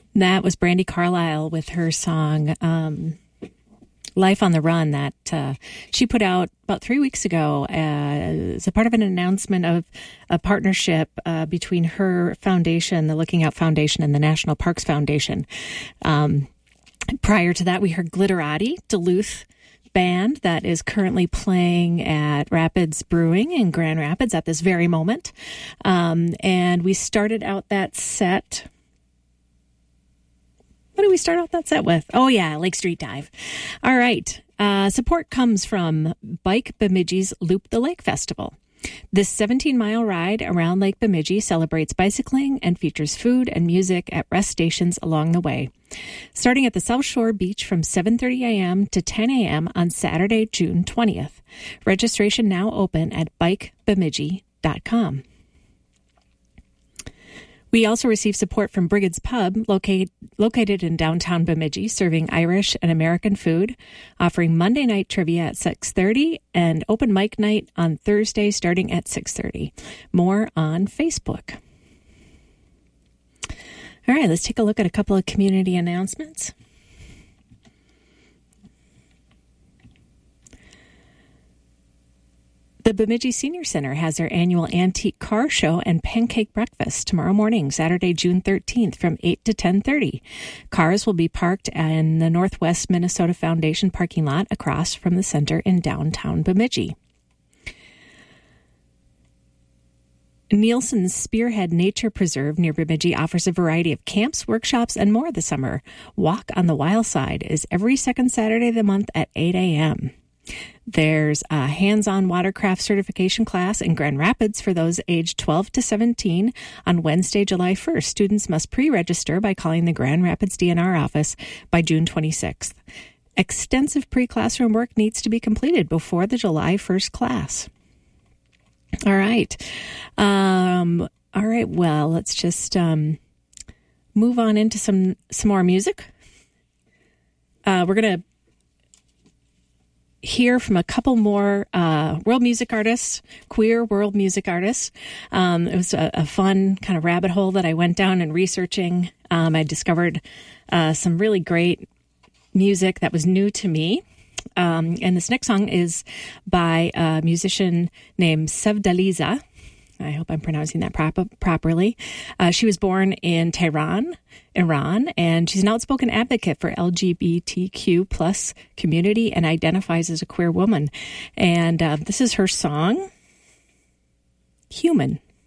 That was Brandi Carlile with her song Life on the Run that she put out about 3 weeks ago as a part of an announcement of a partnership between her foundation, the Looking Out Foundation, and the National Parks Foundation. Prior to that, we heard Glitterati, Duluth band that is currently playing at Rapids Brewing in Grand Rapids at this very moment. And we started out that set... What did we start out that set with? Oh, yeah, Lake Street Dive. All right. Support comes from Bike Bemidji's Loop the Lake Festival. This 17-mile ride around Lake Bemidji celebrates bicycling and features food and music at rest stations along the way. Starting at the South Shore Beach from 7:30 a.m. to 10 a.m. on Saturday, June 20th. Registration now open at bikebemidji.com. We also receive support from Brigid's Pub, located in downtown Bemidji, serving Irish and American food, offering Monday night trivia at 6:30 and open mic night on Thursday starting at 6:30. More on Facebook. All right, let's take a look at a couple of community announcements. The Bemidji Senior Center has their annual antique car show and pancake breakfast tomorrow morning, Saturday, June 13th from 8 to 10:30. Cars will be parked in the Northwest Minnesota Foundation parking lot across from the center in downtown Bemidji. Nielsen's Spearhead Nature Preserve near Bemidji offers a variety of camps, workshops, and more this summer. Walk on the Wild Side is every second Saturday of the month at 8 a.m. There's a hands-on watercraft certification class in Grand Rapids for those aged 12 to 17 on Wednesday, July 1st. Students must pre-register by calling the Grand Rapids DNR office by June 26th. Extensive pre-classroom work needs to be completed before the July 1st class. All right. Well, let's just move on into some more music. We're going to hear from a couple more world music artists, queer world music artists. It was a fun kind of rabbit hole that I went down in researching. I discovered some really great music that was new to me. And this next song is by a musician named Sevdaliza. I hope I'm pronouncing that properly. She was born in Tehran, Iran, and she's an outspoken advocate for LGBTQ plus community and identifies as a queer woman. And this is her song, Human.